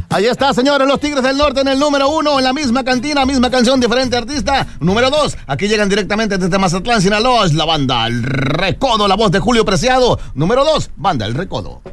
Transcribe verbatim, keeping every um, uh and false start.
Ahí está, señores, los Tigres del Norte en el número uno, en la misma cantina, misma canción, diferente artista. Número dos, aquí llegan directamente desde Mazatlán, Sinaloa, es la banda El Recodo, la voz de Julio Preciado. Número dos, banda El Recodo.